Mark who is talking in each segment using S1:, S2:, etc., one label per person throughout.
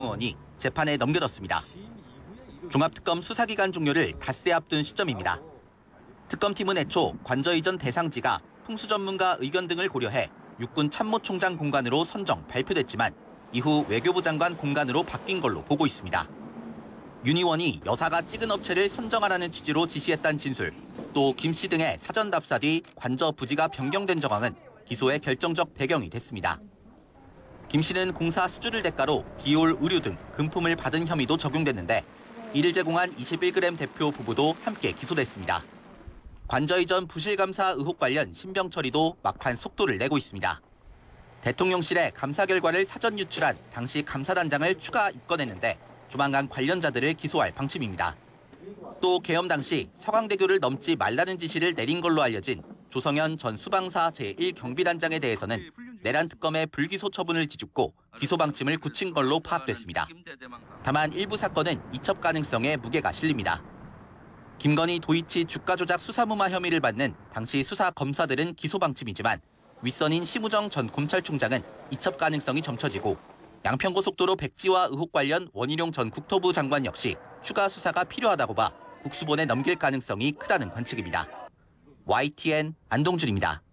S1: 의원이 재판에 넘겨졌습니다. 종합특검 수사기간 종료를 닷새 앞둔 시점입니다. 특검팀은 애초 관저 이전 대상지가 풍수 전문가 의견 등을 고려해 육군 참모총장 공간으로 선정 발표됐지만 이후 외교부 장관 공간으로 바뀐 걸로 보고 있습니다. 윤 의원이 여사가 찍은 업체를 선정하라는 취지로 지시했다는 진술, 또 김 씨 등의 사전 답사 뒤 관저 부지가 변경된 정황은 기소의 결정적 배경이 됐습니다. 김 씨는 공사 수주를 대가로 디올 의류 등 금품을 받은 혐의도 적용됐는데 이를 제공한 21g 대표 부부도 함께 기소됐습니다. 관저 이전 부실감사 의혹 관련 신병 처리도 막판 속도를 내고 있습니다. 대통령실에 감사 결과를 사전 유출한 당시 감사단장을 추가 입건했는데 조만간 관련자들을 기소할 방침입니다. 또 계엄 당시 서강대교를 넘지 말라는 지시를 내린 걸로 알려진 조성현 전 수방사 제1경비단장에 대해서는 내란 특검의 불기소 처분을 뒤집고 기소 방침을 굳힌 걸로 파악됐습니다. 다만 일부 사건은 이첩 가능성에 무게가 실립니다. 김건희 도이치 주가 조작 수사무마 혐의를 받는 당시 수사 검사들은 기소 방침이지만 윗선인 심우정 전 검찰총장은 이첩 가능성이 점쳐지고 양평고속도로 백지화 의혹 관련 원희룡 전 국토부 장관 역시 추가 수사가 필요하다고 봐 국수본에 넘길 가능성이 크다는 관측입니다. YTN 안동준입니다.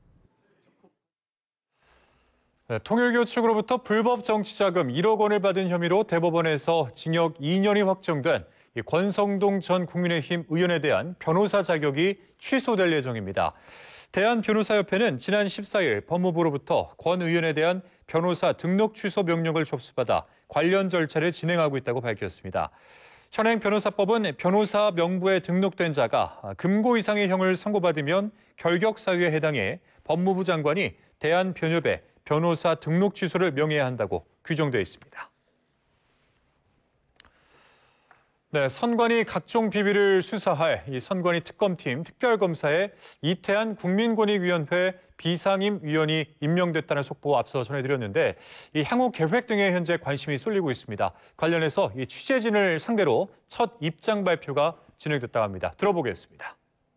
S2: 네, 통일교 측으로부터 불법 정치자금 1억 원을 받은 혐의로 대법원에서 징역 2년이 확정된 권성동 전 국민의힘 의원에 대한 변호사 자격이 취소될 예정입니다. 대한변호사협회는 지난 14일 법무부로부터 권 의원에 대한 변호사 등록 취소 명령을 접수받아 관련 절차를 진행하고 있다고 밝혔습니다. 현행 변호사법은 변호사 명부에 등록된 자가 금고 이상의 형을 선고받으면 결격 사유에 해당해 법무부 장관이 대한변협에 변호사 등록 취소를 명해야 한다고 규정되어 있습니다. 네, 선관위 각종 비리를 수사할 이 선관위 특검팀 특별검사에 이태한 국민권익위원회 비상임위원이 임명됐다는 속보 앞서 전해드렸는데 이 향후 계획 등에 현재 관심이 쏠리고 있습니다. 관련해서 이 취재진을 상대로 첫 입장 발표가 진행됐다고 합니다. 들어보겠습니다.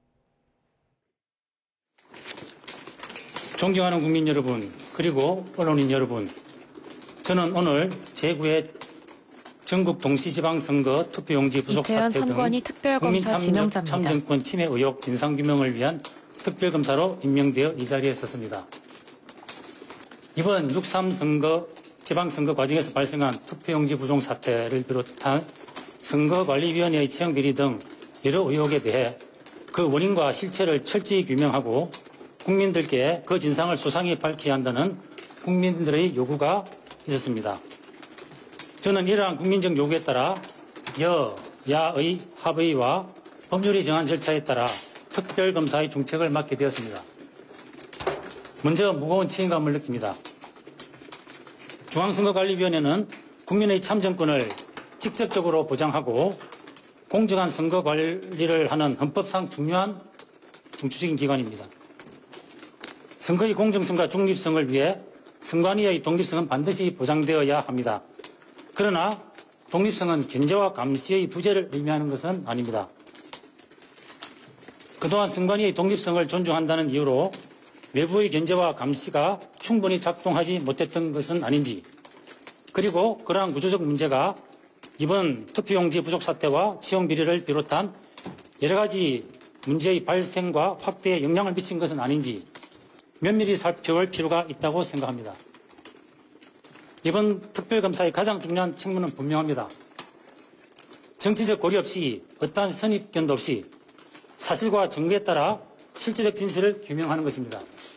S3: 존경하는 국민 여러분, 그리고 언론인 여러분, 저는 오늘 제9회 전국 동시지방선거 투표용지 부족 사태 등 국민 참정권 침해 의혹 진상규명을 위한 특별검사로 임명되어 이 자리에 섰습니다. 이번 6.3 지방선거 과정에서 발생한 투표용지 부족 사태를 비롯한 선거관리위원회의 채용비리 등 여러 의혹에 대해 그 원인과 실체를 철저히 규명하고 국민들께 그 진상을 소상히 밝혀야 한다는 국민들의 요구가 있었습니다. 저는 이러한 국민적 요구에 따라 여야의 합의와 법률이 정한 절차에 따라 특별검사의 중책을 맡게 되었습니다. 먼저 무거운 책임감을 느낍니다. 중앙선거관리위원회는 국민의 참정권을 직접적으로 보장하고 공정한 선거 관리를 하는 헌법상 중요한 중추적인 기관입니다. 선거의 공정성과 중립성을 위해 선관위의 독립성은 반드시 보장되어야 합니다. 그러나 독립성은 견제와 감시의 부재를 의미하는 것은 아닙니다. 그동안 선관위의 독립성을 존중한다는 이유로 외부의 견제와 감시가 충분히 작동하지 못했던 것은 아닌지, 그리고 그러한 구조적 문제가 이번 투표용지 부족 사태와 채용 비리를 비롯한 여러 가지 문제의 발생과 확대에 영향을 미친 것은 아닌지 면밀히 살펴볼 필요가 있다고 생각합니다. 이번 특별검사의 가장 중요한 책무는 분명합니다. 정치적 고려 없이 어떠한 선입견도 없이 사실과 증거에 따라 실제적 진실을 규명하는 것입니다.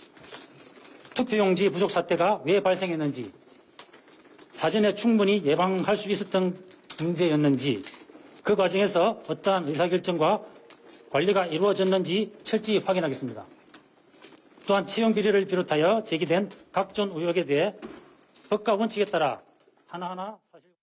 S3: 투표용지 부족 사태가 왜 발생했는지, 사전에 충분히 예방할 수 있었던 문제였는지, 그 과정에서 어떠한 의사결정과 관리가 이루어졌는지 철저히 확인하겠습니다. 또한 채용 비리를 비롯하여 제기된 각종 의혹에 대해 법과 원칙에 따라 하나하나 사실